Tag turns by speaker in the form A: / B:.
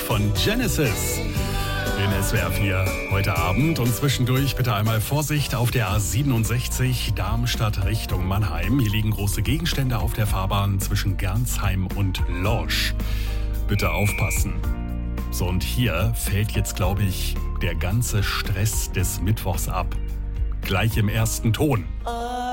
A: von Genesis in SWR 4 heute Abend. Und zwischendurch bitte einmal Vorsicht auf der A67 Darmstadt Richtung Mannheim. Hier liegen große Gegenstände auf der Fahrbahn zwischen Gernsheim und Lorsch. Bitte aufpassen. So, und hier fällt jetzt, glaube ich, der ganze Stress des Mittwochs ab. Gleich im ersten Ton.